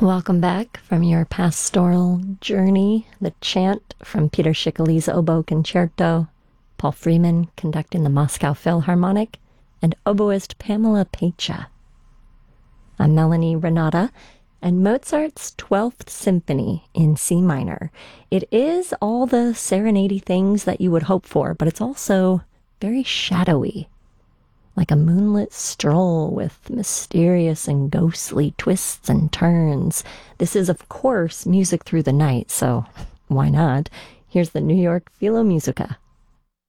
Welcome back from your pastoral journey. The chant from Peter Schickele's Oboe Concerto, Paul Freeman conducting the Moscow Philharmonic, and oboist Pamela Pecha. I'm Melanie Renata, and Mozart's 12th Symphony in C minor. It is all the serenade things that you would hope for, but it's also very shadowy, like a moonlit stroll with mysterious and ghostly twists and turns. This is, of course, music through the night, so why not? Here's the New York Philharmonic.